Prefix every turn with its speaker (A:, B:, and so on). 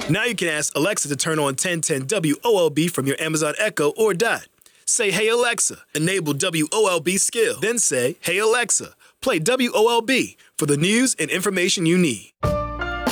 A: Now you can ask Alexa to turn on 1010 WOLB from your Amazon Echo or Dot. Say, "Hey Alexa, enable WOLB skill." Then say, "Hey Alexa, play WOLB for the news and information you need."